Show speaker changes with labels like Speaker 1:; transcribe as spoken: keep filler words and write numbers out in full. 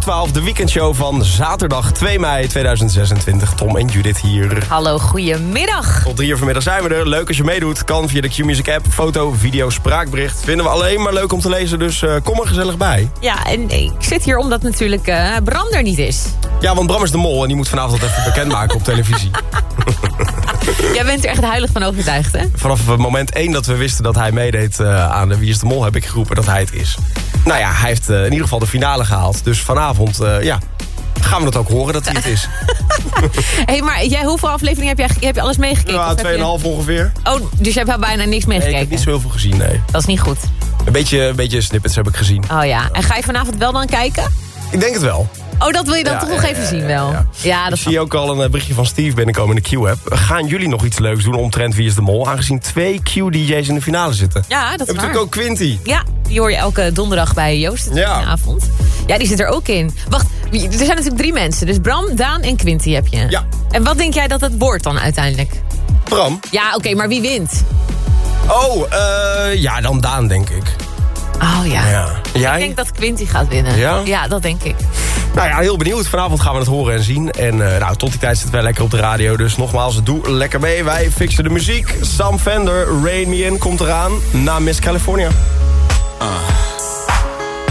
Speaker 1: twaalf, de weekendshow van zaterdag twee mei tweeduizend zesentwintig. Tom en Judith hier.
Speaker 2: Hallo, goedemiddag.
Speaker 1: Tot drie uur vanmiddag zijn we er. Leuk als je meedoet. Kan via de Q-Music app, foto, video, spraakbericht. Vinden we alleen maar leuk om te lezen, dus uh, kom er gezellig bij.
Speaker 2: Ja, en ik zit hier omdat natuurlijk uh, Bram er niet is.
Speaker 1: Ja, want Bram is de mol en die moet vanavond dat even bekendmaken op televisie.
Speaker 2: Jij bent er echt heilig van overtuigd, hè?
Speaker 1: Vanaf moment één dat we wisten dat hij meedeed uh, aan de Wie is de Mol, heb ik geroepen dat hij het is. Nou ja, hij heeft uh, in ieder geval de finale gehaald. Dus vanavond, uh, ja, gaan we het ook horen dat hij het is.
Speaker 2: Hé, hey, maar jij, hoeveel afleveringen heb je, heb je alles meegekeken?
Speaker 1: Ja, tweeënhalf je... ongeveer.
Speaker 2: Oh, dus je hebt bijna niks meegekeken?
Speaker 1: Nee, ik heb niet zo heel veel gezien, nee.
Speaker 2: Dat is niet goed.
Speaker 1: Een beetje, een beetje snippets heb ik gezien.
Speaker 2: Oh ja, en ga je vanavond wel dan kijken?
Speaker 1: Ik denk het wel.
Speaker 2: Oh, dat wil je dan
Speaker 1: ja,
Speaker 2: toch
Speaker 1: ja,
Speaker 2: nog even
Speaker 1: ja,
Speaker 2: zien
Speaker 1: ja,
Speaker 2: wel?
Speaker 1: Ja,
Speaker 2: ja dat
Speaker 1: ik zie ook al een berichtje van Steve binnenkomen in de Q-app. Gaan jullie nog iets leuks doen omtrent Wie is de Mol? Aangezien twee Q-D J's in de finale zitten.
Speaker 2: Ja, dat is waar.
Speaker 1: natuurlijk ook Quinty.
Speaker 2: Ja, die hoor je elke donderdag bij Joost in
Speaker 1: ja.
Speaker 2: de avond. Ja, die zit er ook in. Wacht, er zijn natuurlijk drie mensen. Dus Bram, Daan en Quinty heb je.
Speaker 1: Ja.
Speaker 2: En wat denk jij dat het wordt dan uiteindelijk?
Speaker 1: Bram?
Speaker 2: Ja, oké, okay, maar wie wint?
Speaker 1: Oh, uh, ja, dan Daan, denk ik.
Speaker 2: Oh ja.
Speaker 1: ja. Jij?
Speaker 2: Ik denk dat Quinty gaat winnen.
Speaker 1: Ja?
Speaker 2: Ja, dat denk ik.
Speaker 1: Nou ja, heel benieuwd. Vanavond gaan we het horen en zien. En uh, nou, tot die tijd zitten wij lekker op de radio. Dus nogmaals, doe lekker mee. Wij fixen de muziek. Sam Fender, Rain Me In, komt eraan na Miss California. Uh.